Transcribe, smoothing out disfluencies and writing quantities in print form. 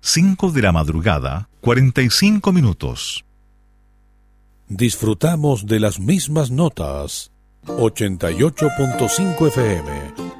5 de la madrugada, 45 minutos. Disfrutamos de las mismas notas. 88.5 FM,